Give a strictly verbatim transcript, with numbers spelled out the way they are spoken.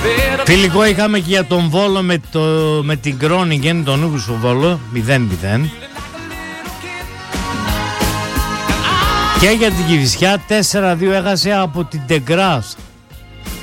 Φιλικό είχαμε και για τον Βόλο με, το, με την Κρόνιγεν, τον Ούγουσο Βόλο, μηδέν μηδέν. Και για την Κηφισιά τέσσερα δύο έχασε από την Τεγκράς.